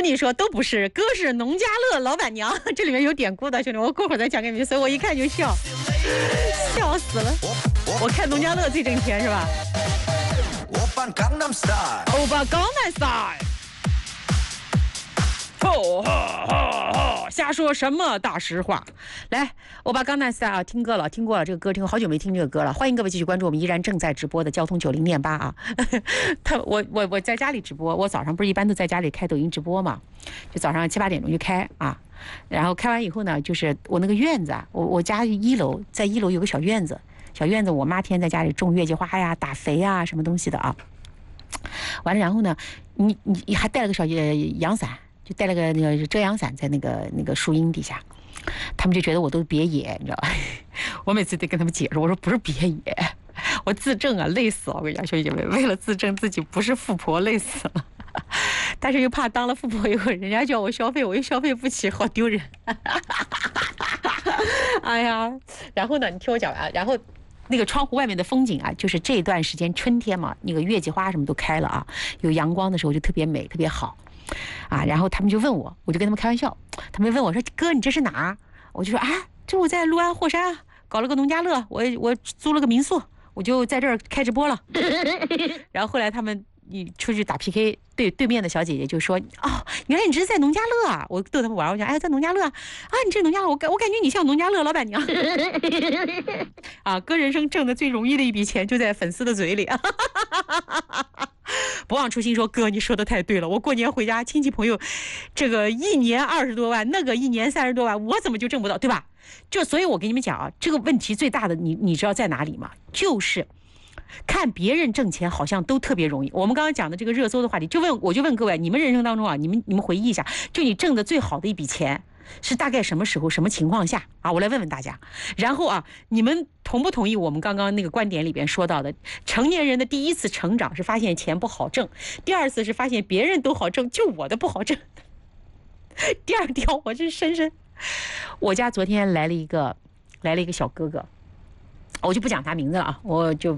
尼说都不是，哥是农家乐老板娘，这里面有典故的，兄弟，我过会儿再讲给你们，所以我一看就笑，笑死了。我看农家乐最挣钱是吧？欧巴江南 style。瞎说什么大实话？来，我把刚才啊听歌了，听过了这个歌，听过好久没听这个歌了。欢迎各位继续关注我们依然正在直播的交通90念8啊。我在家里直播，我早上不是一般都在家里开抖音直播嘛，就早上7、8点钟就开啊。然后开完以后呢，就是我那个院子啊，我家1楼，在1楼有个小院子，我妈天天在家里种月季花呀、打肥呀什么东西的啊。完了，然后呢，你还带了个小阳伞。就带了个那个遮阳伞在那个树荫底下，他们就觉得我都别野，你知道吧？我每次得跟他们解释，我说不是别野，我自证啊，累死了！我跟你讲，兄弟姐妹，为了自证自己不是富婆，累死了。但是又怕当了富婆以后，人家叫我消费，我又消费不起，好丢人。哎呀，然后呢，你听我讲完，然后。那个窗户外面的风景啊，就是这一段时间春天嘛，那个月季花什么都开了啊，有阳光的时候就特别美，特别好。啊，然后他们就问我，我就跟他们开玩笑，他们问我说：“哥，你这是哪儿？”我就说：“啊，这我在六安霍山搞了个农家乐，我租了个民宿，我就在这儿开直播了。”然后后来他们出去打 PK， 对面的小姐姐就说：“哦，原来你这是在农家乐啊！”我逗他们玩，我讲：“哎，在农家乐啊，你这农家乐，我感觉你像农家乐老板娘。”啊，哥人生挣的最容易的一笔钱就在粉丝的嘴里。不忘初心说：“哥，你说的太对了，我过年回家亲戚朋友，这个1年20多万，那个1年30多万，我怎么就挣不到，对吧？就所以，我跟你们讲啊，这个问题最大的，你知道在哪里吗？就是看别人挣钱好像都特别容易。我们刚刚讲的这个热搜的话题，我就问各位，你们人生当中啊，你们回忆一下，就你挣的最好的一笔钱。是大概什么时候、什么情况下啊？我来问问大家。然后啊，你们同不同意我们刚刚那个观点里边说到的，成年人的第一次成长是发现钱不好挣，第二次是发现别人都好挣，就我的不好挣。第二条，我是深深。我家昨天来了一个小哥哥，我就不讲他名字了啊，我就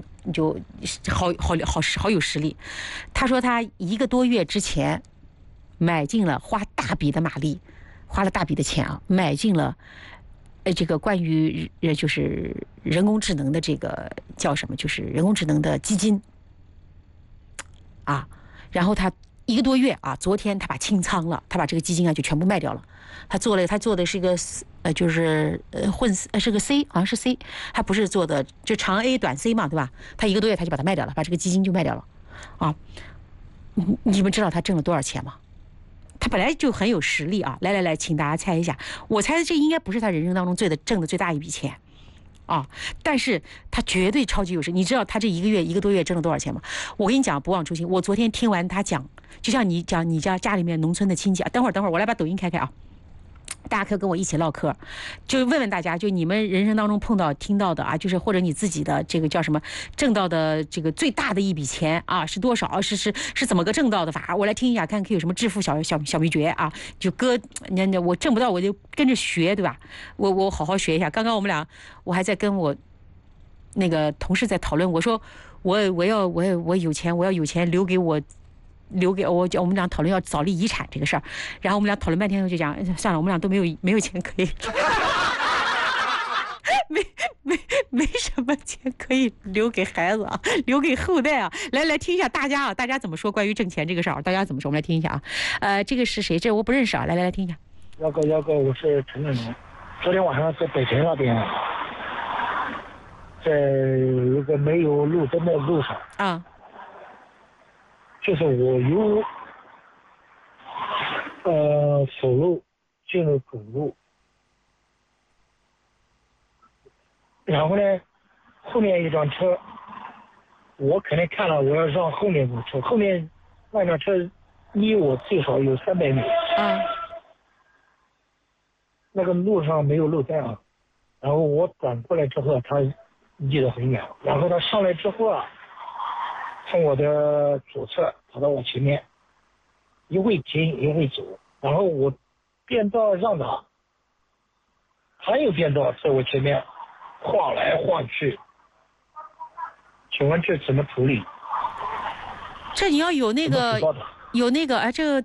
好有实力。他说他1个多月之前买进了花大笔的马力。花了大笔的钱啊，买进了，这个关于就是人工智能的这个叫什么，就是人工智能的基金，啊，然后他1个多月啊，昨天他把清仓了，他把这个基金啊就全部卖掉了，他做的是一个就是是个 C， 好像是 C， 还不是做的就长 A 短 C 嘛，对吧？他1个多月他就把它卖掉了，把这个基金就卖掉了，啊，你们知道他挣了多少钱吗？他本来就很有实力啊！来，请大家猜一下，我猜这应该不是他人生当中挣的最大一笔钱，啊！但是他绝对超级有实力。你知道他这1个多月挣了多少钱吗？我跟你讲，不忘初心。我昨天听完他讲，就像你讲你家里面农村的亲戚啊，等会儿，我来把抖音开啊。大家可以跟我一起唠嗑，就问问大家，就你们人生当中听到的啊，就是或者你自己的这个叫什么挣到的这个最大的一笔钱啊是多少？是怎么个挣到的法？我来听一下，看有什么致富小秘诀啊？就哥，我挣不到我就跟着学，对吧？我好好学一下。刚刚我还在跟我那个同事在讨论，我说我有钱，我要有钱留给我，我们俩讨论要早立遗产这个事儿，然后我们俩讨论半天后就讲算了，我们俩都没有钱可以，没什么钱可以留给孩子啊，留给后代啊。来听一下大家怎么说关于挣钱这个事儿，大家怎么说？我们来听一下啊。这个是谁？这我不认识啊。来听一下。 幺哥，我是陈正龙。昨天晚上在北辰那边，在一个没有路灯的路上啊。 就是我由辅路进入主路，然后呢，后面一辆车，我肯定看了，我要让后面那车，后面那辆车离我最少有300米。那个路上没有路灯啊，然后我转过来之后，他离得很远，然后他上来之后啊。从我的左侧跑到我前面，一会停一会走，然后我变道让他，他又变道在我前面晃来晃去，请问这怎么处理？ 这你要有那个哎，这个